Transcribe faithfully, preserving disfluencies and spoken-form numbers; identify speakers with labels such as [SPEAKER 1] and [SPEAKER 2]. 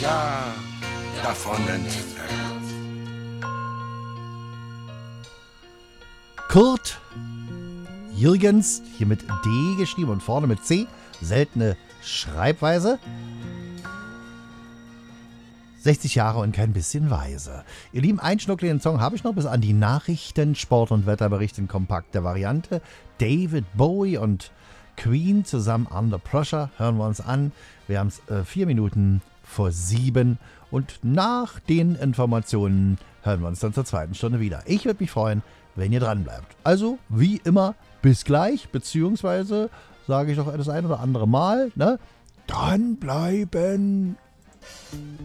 [SPEAKER 1] ja davon entfernt.
[SPEAKER 2] Kurt Jürgens, hier mit D geschrieben und vorne mit C, seltene Schreibweise. sechzig Jahre und kein bisschen weise. Ihr Lieben, einen schnuckligen Song habe ich noch bis an die Nachrichten, Sport- und Wetterbericht in kompakter Variante. David Bowie und Queen zusammen Under Pressure hören wir uns an. Wir haben es äh, vier Minuten vor sieben und nach den Informationen hören wir uns dann zur zweiten Stunde wieder. Ich würde mich freuen, wenn ihr dran bleibt. Also, wie immer, bis gleich, beziehungsweise sage ich doch das ein oder andere Mal, ne? Dranbleiben!